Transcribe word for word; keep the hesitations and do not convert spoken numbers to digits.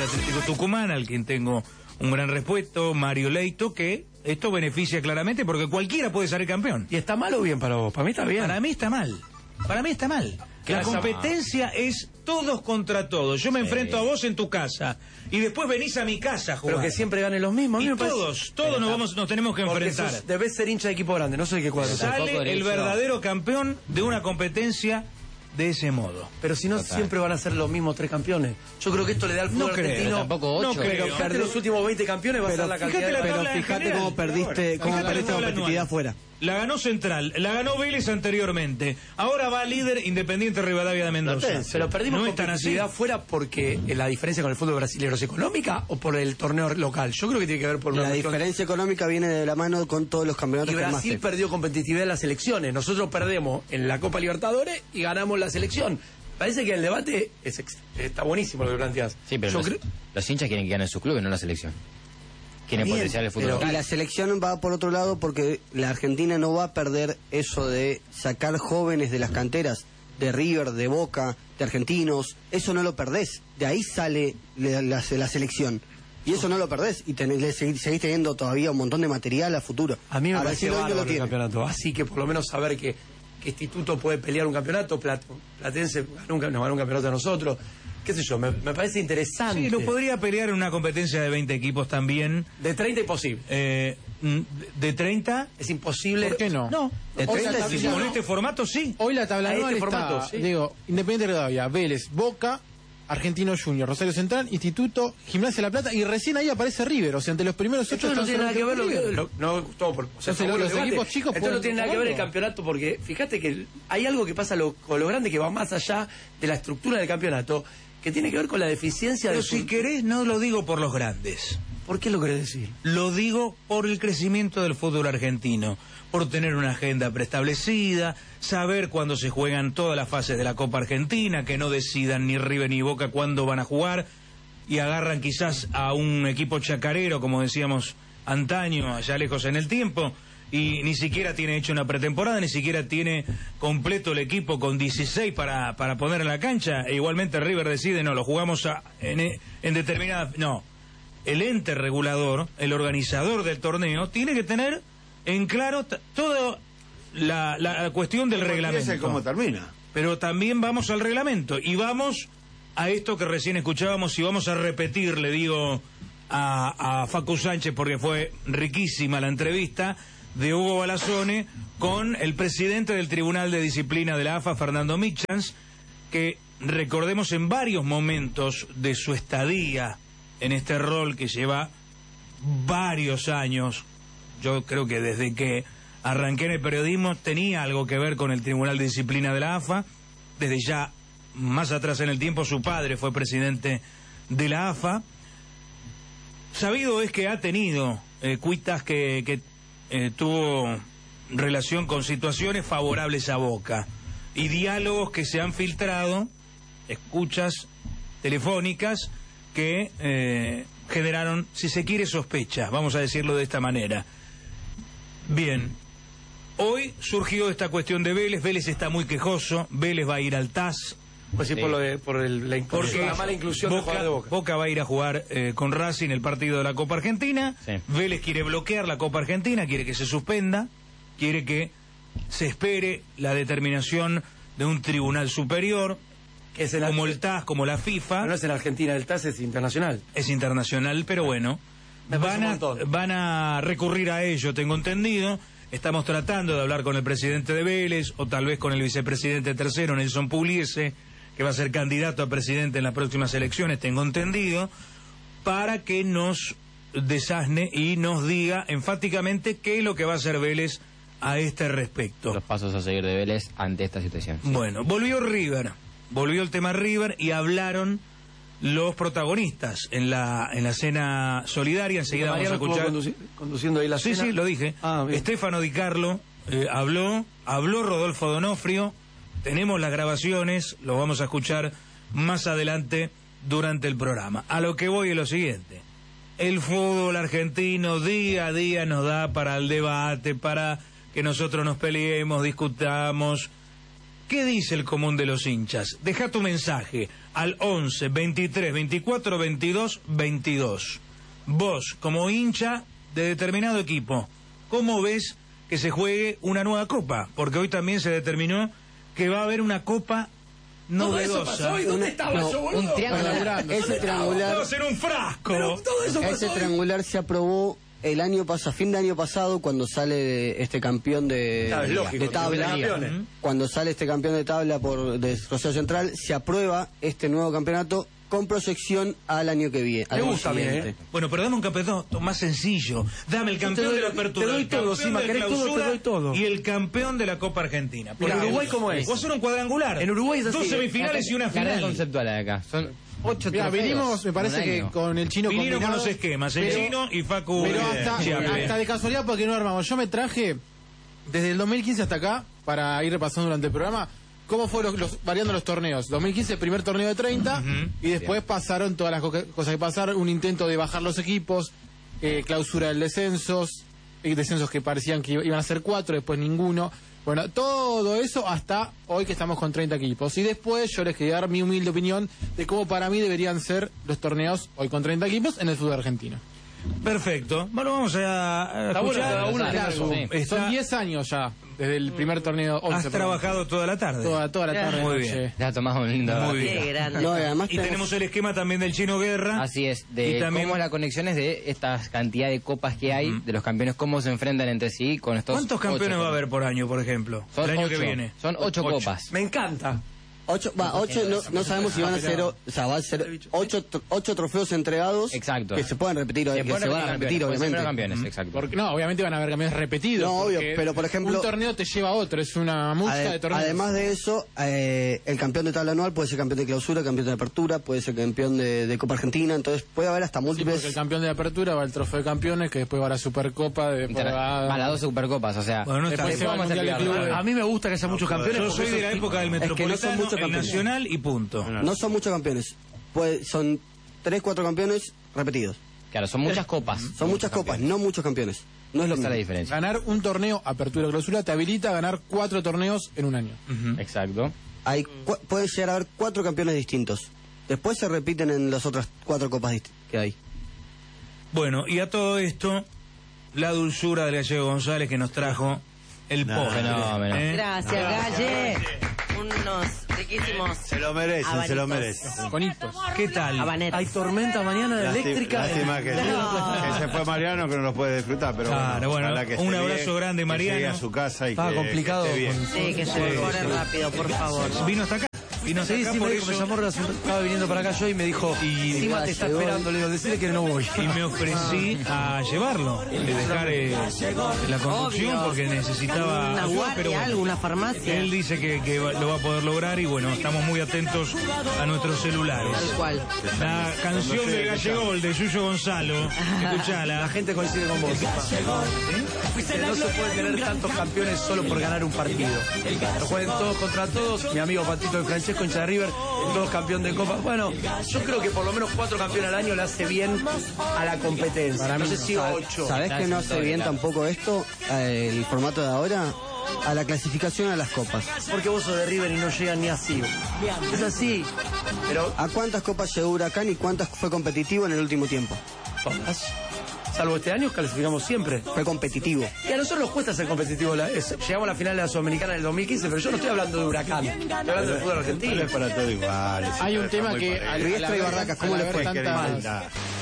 de Atlético Tucumán, al quien tengo un gran respeto, Mario Leito, que esto beneficia claramente porque cualquiera puede salir campeón. ¿Y está mal o bien para vos? Para mí está bien. Para mí está mal. Para mí está mal. La competencia es todos contra todos. Yo me sí. enfrento a vos en tu casa y después venís a mi casa a jugar. Pero que siempre ganen los mismos. Y todos, todos nos, vamos, nos tenemos que porque enfrentar. Sos, debes ser hincha de equipo grande, no sé de qué cuadro. Sale el verdadero campeón de una competencia de ese modo. Pero si no, total, siempre van a ser los mismos tres campeones. Yo creo que esto le da al fútbol no argentino. Creo, tampoco ocho. No creo. Pero fíjate, los últimos veinte campeones va a ser la cantidad de la Pero fíjate general, cómo perdiste, cómo fíjate perdiste competitividad afuera. La ganó Central, la ganó Vélez anteriormente. Ahora va líder Independiente Rivadavia de Mendoza. No, pero perdimos no competitividad afuera porque la diferencia con el fútbol brasileño es económica o por el torneo local. Yo creo que tiene que ver por la diferencia económica viene de la mano con todos los campeonatos. Y Brasil perdió competitividad en las elecciones. Nosotros perdemos en la Copa Libertadores y ganamos la selección. Parece que el debate es está buenísimo lo que planteas. Sí, pero los, los hinchas quieren que gane su club y no la selección. Quieren bien, potenciar el fútbol local. Y la selección va por otro lado porque la Argentina no va a perder eso de sacar jóvenes de las canteras, de River, de Boca, de Argentinos. Eso no lo perdés. De ahí sale la, la, la selección. Y eso no lo perdés. Y tenés, seguís, seguís teniendo todavía un montón de material a futuro. A mí me Ahora, parece bárbaro el campeonato. Así que por lo menos saber que, que Instituto puede pelear un campeonato, Plat, Platense ganó un, nos ganó un campeonato a nosotros. Qué sé yo, me, me parece interesante. Sí, lo podría pelear en una competencia de veinte equipos también. De treinta imposible. Eh, de treinta es imposible. ¿Por qué no? No. De treinta sí, con este formato sí. Hoy la tabla anual este está, formato, sí. digo, Independiente Rivadavia, Vélez, Boca, Argentino Junior, Rosario Central, Instituto, Gimnasia de la Plata y recién ahí aparece River, o sea, entre los primeros ocho. Esto no tiene nada que ver lo que, lo, no todo por, o sea, Entonces, los, los equipos chicos. Esto no tiene nada que ver el campeonato porque fíjate que hay algo que pasa lo, con lo grande que va más allá de la estructura del campeonato, que tiene que ver con la deficiencia de... Pero si querés, no lo digo por los grandes. ¿Por qué lo querés decir? Lo digo por el crecimiento del fútbol argentino, por tener una agenda preestablecida, saber cuándo se juegan todas las fases de la Copa Argentina, que no decidan ni River ni Boca cuándo van a jugar, y agarran quizás a un equipo chacarero, como decíamos antaño, allá lejos en el tiempo, y ni siquiera tiene hecho una pretemporada, ni siquiera tiene completo el equipo con dieciséis para, para poner en la cancha, e igualmente River decide, no, lo jugamos a, en, en determinada... No, el ente regulador, el organizador del torneo, tiene que tener en claro toda la, la cuestión del reglamento. ¿Cómo termina? Pero también vamos al reglamento, y vamos a esto que recién escuchábamos, y vamos a repetir, le digo a, a Facu Sánchez, porque fue riquísima la entrevista de Hugo Balazone con el presidente del Tribunal de Disciplina de la A F A, Fernando Michans, que recordemos en varios momentos de su estadía en este rol que lleva varios años, yo creo que desde que arranqué en el periodismo tenía algo que ver con el Tribunal de Disciplina de la A F A, desde ya más atrás en el tiempo su padre fue presidente de la A F A. Sabido es que ha tenido eh, cuitas que... que Eh, tuvo relación con situaciones favorables a Boca y diálogos que se han filtrado, escuchas telefónicas que eh, generaron, si se quiere, sospechas, vamos a decirlo de esta manera. Bien, hoy surgió esta cuestión de Vélez. Vélez está muy quejoso, Vélez va a ir al T A S. Pues sí, sí. por, lo de, por el, la, Porque la mala inclusión Boca, de, de Boca. Boca va a ir a jugar eh, con Racing el partido de la Copa Argentina. Sí. Vélez quiere bloquear la Copa Argentina, quiere que se suspenda, quiere que se espere la determinación de un tribunal superior, que es el como el T A S, como la FIFA. No, no es en Argentina, el T A S es internacional. Es internacional, pero bueno, van a, van a recurrir a ello, tengo entendido. Estamos tratando de hablar con el presidente de Vélez, o tal vez con el vicepresidente tercero, Nelson Pugliese, que va a ser candidato a presidente en las próximas elecciones, tengo entendido, para que nos desasne y nos diga enfáticamente qué es lo que va a hacer Vélez a este respecto. Los pasos a seguir de Vélez ante esta situación. Sí. Bueno, volvió River, volvió el tema River y hablaron los protagonistas en la en la cena solidaria. Enseguida vamos a escuchar. Conduci conduciendo ahí la sí, cena. Sí, lo dije. Ah, Stefano Di Carlo eh, habló, habló Rodolfo Donofrio. Tenemos las grabaciones, lo vamos a escuchar más adelante durante el programa. A lo que voy es lo siguiente. El fútbol argentino día a día nos da para el debate, para que nosotros nos peleemos, discutamos. ¿Qué dice el común de los hinchas? Deja tu mensaje al once, veintitrés, veinticuatro, veintidós, veintidós. Vos, como hincha de determinado equipo, ¿cómo ves que se juegue una nueva copa? Porque hoy también se determinó que va a haber una copa novedosa. ¿Dónde estaba no, yo, boludo? un triángulo. Ese triangular, ¡Vamos en un frasco! Pero todo eso pasó ese hoy. triangular se aprobó el año pasado, fin de año pasado, cuando sale este campeón de, Claro, es lógico, de tabla. campeones. Ujú. Cuando sale este campeón de tabla por de Rosario Central, se aprueba este nuevo campeonato con proyección al año que viene. al Me año gusta a mí, siguiente. ¿eh? Bueno, pero dame un campeonato más sencillo. Dame el Yo campeón te doy- de la apertura, te doy el todo, campeón Sima, de ¿querés todo? Te clausura doy todo. y el campeón de la Copa Argentina. Mira, Porque Uruguay cómo es. Va a ser un cuadrangular. En Uruguay es así, Dos ¿eh? semifinales y una Carrera final. conceptual de acá. Son ocho Mira, trofeos vinimos, me en parece un que año. con el chino Vinieron con combinado, los esquemas, el pero- chino y Facu Pero eh, hasta, Chiappe. hasta de casualidad porque no armamos. Yo me traje desde el dos mil quince hasta acá, para ir repasando durante el programa, cómo fueron los, los- variando los torneos. dos mil quince, primer torneo de treinta, Ujú. y después pasaron todas las co- cosas que pasaron, un intento de bajar los equipos, eh, clausura del descensos, y descensos que parecían que iban a ser cuatro, después ninguno. Bueno, todo eso hasta hoy que estamos con treinta equipos. Y después yo les quería dar mi humilde opinión de cómo para mí deberían ser los torneos hoy con treinta equipos en el fútbol argentino. Perfecto. Bueno, vamos a, a Está bueno, escuchar. cada uno tiene Claro, su- sí. Está- Son diez años ya, desde el primer torneo once. Has perdón. trabajado toda la tarde. Toda, toda la tarde. Muy noche. bien. Ya tomás un lindo. Muy bien. Qué grande. No, y además Y tenemos el esquema también del Chino Guerra. Así es, Y de también- cómo la conexión es de esta cantidad de copas que hay, de los campeones, cómo se enfrentan entre sí con estos. ¿Cuántos campeones ocho va a haber copas. por año, por ejemplo? Son el año ocho, que viene. Son ocho, Ocho. copas. Me encanta. Ocho, va, ocho, no, no sabemos si van a ser, o o sea, va a ser ocho, tr- ocho trofeos entregados. Exacto. Que se pueden repetir, Se que pueden se van a campeones, repetir, pueden ser obviamente. campeones, exacto. Porque, no, obviamente van a haber campeones repetidos. No, obvio, porque pero, por ejemplo- un torneo te lleva a otro, es una mucha Ade- de torneos. Además de eso, eh, el campeón de tabla anual puede ser campeón de clausura, campeón de apertura, puede ser campeón de, de Copa Argentina, entonces puede haber hasta Sí, múltiples. porque el campeón de apertura va al trofeo de campeones, que después va a la Supercopa, de, después Inter- va Va a las dos supercopas, o sea. Bueno, no está después se va al vamos a Mundial de explicarlo. Clubes. A mí me gusta que haya muchos campeones. Yo porque soy de eso- la época del que no son Metropolitano, muchos el campeones. Nacional y punto. No son muchos campeones, pues son tres, cuatro campeones repetidos. Claro, son muchas copas. Son muchas copas, no muchos campeones. No es lo Esa es la mismo. diferencia. Ganar un torneo apertura clausura te habilita a ganar cuatro torneos en un año. Exacto. Hay, cu- puede llegar a haber cuatro campeones distintos. Después se repiten en las otras cuatro copas dist- que hay. Bueno, y a todo esto, la dulzura del Gallego González que nos trajo el postre. fenómeno. ¿eh? Gracias, Galle. Unos riquísimos. Se lo merecen, se lo merecen. Con hitos. ¿Qué tal? Habaneros. Hay tormenta mañana de Lásti- eléctrica. Lástima que, que se fue Mariano, que no lo puede disfrutar, pero Claro, bueno, ojalá que un esté abrazo bien, grande, que Mariano. llegue a su casa y Estaba que, complicado que esté bien. con- Sí, que se mejore rápido, por favor. Vino hasta acá. Vino hasta Sí, acá sí, por me dijo, me eso. llamó, estaba viniendo para acá yo y me dijo, Y- Sima te está llegó. esperando, le digo, decirle que no voy. Y me ofrecí a llevarlo, de dejar eh, la conducción Obvio. porque necesitaba Una ayuda, guardia, pero bueno, algo, una farmacia. él dice que, que va- lo va a poder lograr y bueno, estamos muy atentos a nuestros celulares. Tal cual. La canción del Gallegol de Yuyo Gonzalo, escuchala. La gente coincide con vos. Sima. Dice, no se puede tener tantos campeones solo por ganar un partido. Lo jueguen todos contra todos. Mi amigo Patito de Francesco, hincha de River, todos campeón de Copa. Bueno, yo creo que por lo menos cuatro campeones al año le hace bien a la competencia. No sé si Sa- ocho. ¿Sabés que no hace bien tampoco esto, eh, el formato de ahora? A la clasificación a las copas. Porque vos sos de River y no llegan ni así. Es así. Pero ¿A cuántas copas llegó Huracán y cuántas fue competitivo en el último tiempo? todas. Salvo este año, clasificamos siempre. Fue competitivo. Y a nosotros nos cuesta ser competitivo. La- es- llegamos a la final de la Sudamericana del dos mil quince, pero yo no estoy hablando de Huracán. Estoy hablando del fútbol argentino. No es para todo igual. Hay un tema que al, al Riestra y haber- Barracas, ¿cómo al le haber fue? tantas- Maldad.